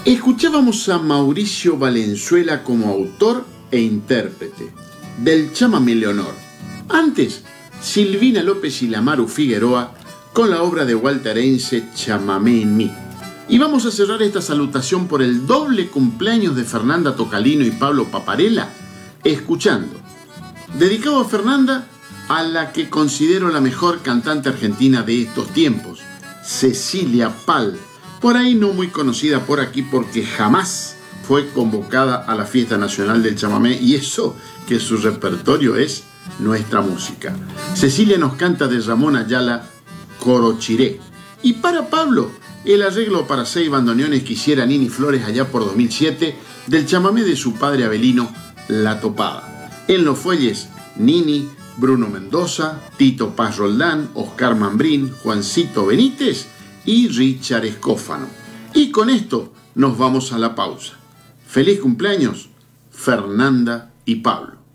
Escuchábamos a Mauricio Valenzuela como autor e intérprete del chamamé Leonor. Antes, Silvina López y Lamaru Figueroa con la obra de Walter Heinze Chamamé en mí. Y vamos a cerrar esta salutación por el doble cumpleaños de Fernanda Tocalino y Pablo Paparella, escuchando, dedicado a Fernanda, a la que considero la mejor cantante argentina de estos tiempos, Cecilia Pal, por ahí no muy conocida por aquí porque jamás fue convocada a la Fiesta Nacional del Chamamé, y eso que su repertorio es nuestra música. Cecilia nos canta de Ramón Ayala, Corochiré. Y para Pablo, el arreglo para 6 bandoneones que hiciera Nini Flores allá por 2007 del chamamé de su padre Abelino, La Topada. En los fuelles, Nini, Bruno Mendoza, Tito Paz Roldán, Oscar Mambrín, Juancito Benítez y Richard Escófano. Y con esto nos vamos a la pausa. Feliz cumpleaños, Fernanda y Pablo.